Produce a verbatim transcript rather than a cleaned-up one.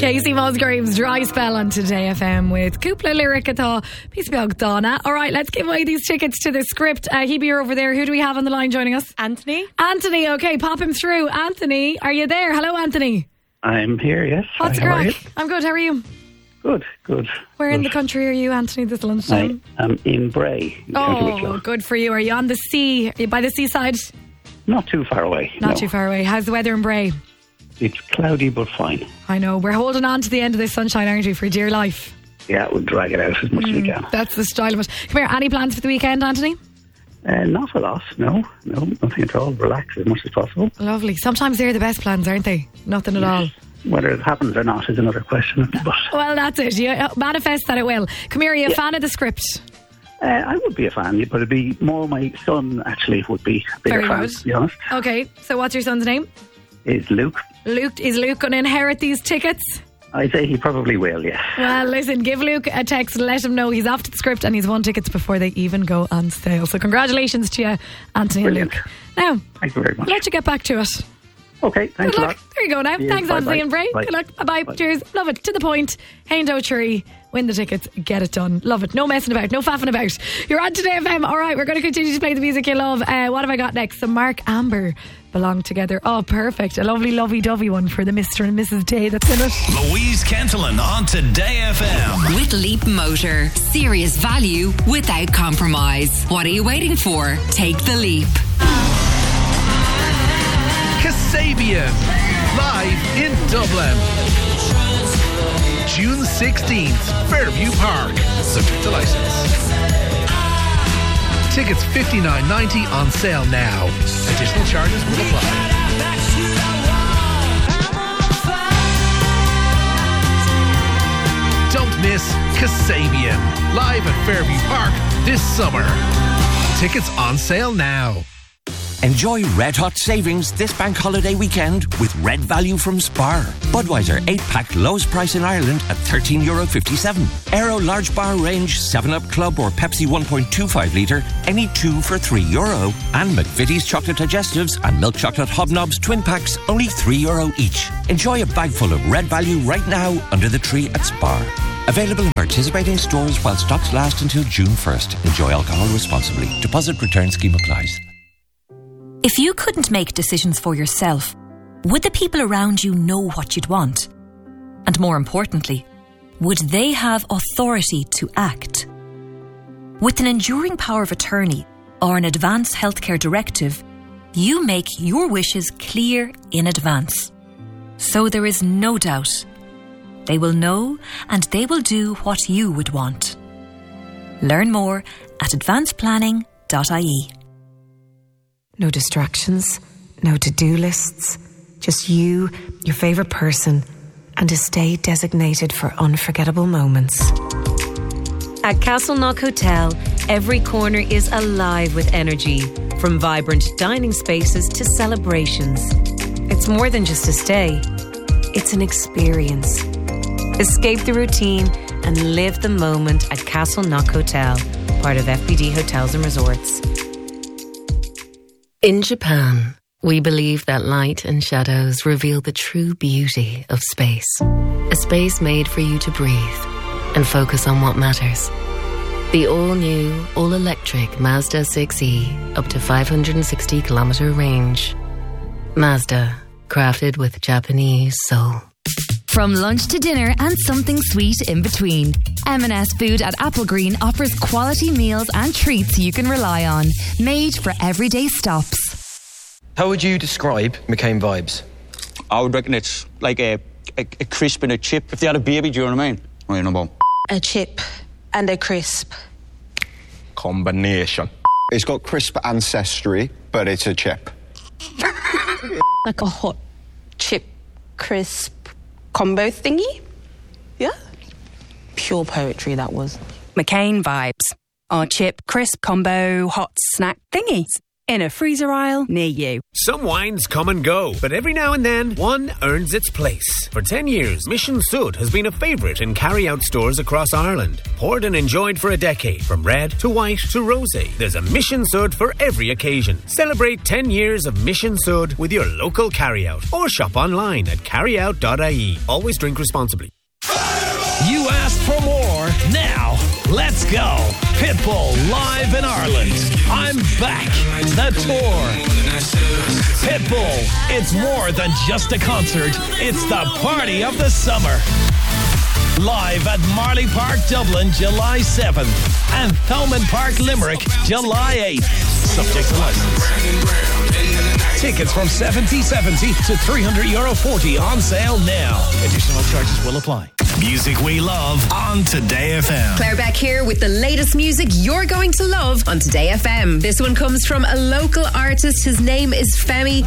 Casey Musgraves, Dry Spell on Today F M with Cúpla Lyric atá Piece of Donna. Alright, let's give away these tickets to the Script. Uh, Hebe, you're over there. Who do we have on the line joining us? Anthony. Anthony, okay, pop him through. Anthony, are you there? Hello, Anthony. I'm here, yes. What's the crack? I'm good, how are you? Good, good. Where good. in the country are you, Anthony, this lunchtime? I am in Bray. In oh, good for you. Are you on the sea? Are you by the seaside? Not too far away. Not no. too far away. How's the weather in Bray? It's cloudy but fine. I know. We're holding on to the end of this sunshine, aren't we, for dear life? Yeah, we'll drag it out as much mm, as we can. That's the style of it. Come here, any plans for the weekend, Anthony? Uh, not a lot, no. No, nothing at all. Relax as much as possible. Lovely. Sometimes they're the best plans, aren't they? Nothing at all. Whether it happens or not is another question. But well, that's it. You manifest that it will. Come here, are you yeah. a fan of the Script? Uh, I would be a fan, but it'd be more my son, actually, would be a bigger Very fan, good. to be honest. Okay, so what's your son's name? Is Luke. Luke, is Luke going to inherit these tickets? I'd say he probably will, yes. Well, listen, give Luke a text and let him know he's off to the Script and he's won tickets before they even go on sale. So congratulations to you, Anthony Brilliant. and Luke. Now, thank you very much. I'll let you get back to it. Okay, thanks Good a luck. lot. There you go now. Cheers. Thanks, Bye, Anthony bye. and Bray. Bye. Good luck. Bye-bye. Bye. Cheers. Love it. To the point. Haindo Tree. Win the tickets. Get it done. Love it. No messing about. No faffing about. You're on Today F M. All right, we're going to continue to play the music you love. Uh, what have I got next? Some Mark Amber. Belong Together. Oh, perfect. A lovely, lovey-dovey one for the Mister and Missus Day that's in it. Louise Cantillon on Today F M. With Leap Motor. Serious value without compromise. What are you waiting for? Take the leap. Kasabian, live in Dublin. June sixteenth, Fairview Park, subject to licence. Tickets fifty-nine ninety on sale now. Additional charges will apply. Don't miss Kasabian, live at Fairview Park this summer. Tickets on sale now. Enjoy red hot savings this bank holiday weekend with Red Value from Spar. Budweiser eight pack lowest price in Ireland at thirteen euro fifty-seven. Aero large bar range seven up Club or Pepsi one point two five litre, any two for three euro. And McVitie's chocolate digestives and milk chocolate hobnobs twin packs only three euro each. Enjoy a bag full of Red Value right now under the tree at Spar. Available in participating stores while stocks last until June first. Enjoy alcohol responsibly. Deposit return scheme applies. If you couldn't make decisions for yourself, would the people around you know what you'd want? And more importantly, would they have authority to act? With an enduring power of attorney or an advance healthcare directive, you make your wishes clear in advance. So there is no doubt. They will know and they will do what you would want. Learn more at advance planning dot I E. No distractions, no to-do lists, just you, your favourite person, and a stay designated for unforgettable moments. At Castleknock Hotel, every corner is alive with energy, from vibrant dining spaces to celebrations. It's more than just a stay, it's an experience. Escape the routine and live the moment at Castleknock Hotel, part of F B D Hotels and Resorts. In Japan, we believe that light and shadows reveal the true beauty of space. A space made for you to breathe and focus on what matters. The all-new, all-electric Mazda six E, up to five hundred sixty kilometre range. Mazda, crafted with Japanese soul. From lunch to dinner and something sweet in between, M and S Food at Applegreen offers quality meals and treats you can rely on, made for everyday stops. How would you describe McCain vibes? I would reckon it's like a, a, a crisp and a chip. If they had a baby, do you know what I mean? Oh, you know about a chip and a crisp. Combination. It's got crisp ancestry, but it's a chip. Like a hot chip crisp combo thingy? Yeah? Pure poetry, that was. McCain vibes. Our chip, crisp combo, hot snack thingy. in a freezer aisle near you. Some wines come and go, but every now and then, one earns its place. For ten years, Mission Sud has been a favourite in carry-out stores across Ireland. Poured and enjoyed for a decade, from red to white to rosé. There's a Mission Sud for every occasion. Celebrate ten years of Mission Sud with your local carry-out, or shop online at carryout dot I E. Always drink responsibly. You asked for more. Now, let's go. Pitbull live in Ireland. I'm back. The tour. Pitbull, it's more than just a concert. It's the party of the summer. Live at Marley Park, Dublin, July seventh. And Thomond Park, Limerick, July eighth. Subject to license. Tickets from seventy seventy to three hundred euro forty on sale now. Additional charges will apply. Music we love on Today F M. Claire Beck here with the latest music you're going to love on Today F M. This one comes from a local artist. His name is Femi.